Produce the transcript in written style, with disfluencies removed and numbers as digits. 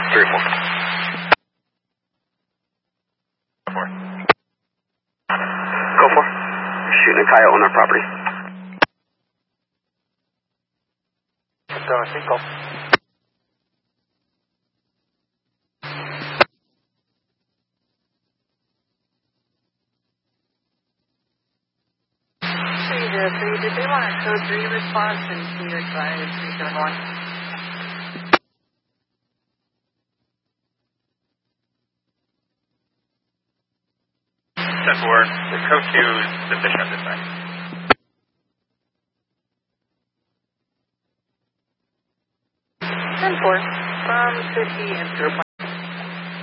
3-4. 4. Go for. Shooting a coyote on our property. Going 5. Did they want a code 3 response and can you advise 371? 10-4. The code 2 is sufficient this time. 10-4. From 50 and 0.5.